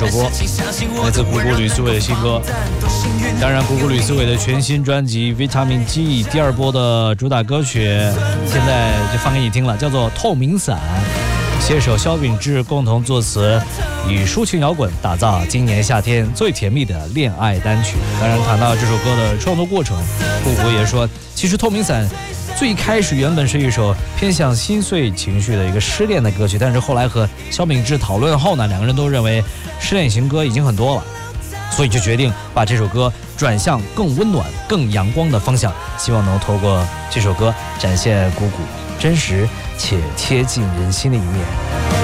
首歌，来自谷谷吕思伟的新歌。当然，谷谷吕思伟的全新专辑《Vitamin G》第2波的主打歌曲，现在就放给你听了，叫做《透明伞》，携手萧秉治共同作词，以抒情摇滚打造今年夏天最甜蜜的恋爱单曲。当然，谈到这首歌的创作过程，谷谷也说，其实《透明伞》最开始原本是一首偏向心碎情绪的一个失恋的歌曲，但是后来和萧秉治讨论后呢，两个人都认为失恋型歌已经很多了，所以就决定把这首歌转向更温暖、更阳光的方向，希望能透过这首歌展现谷谷真实且贴近人心的一面。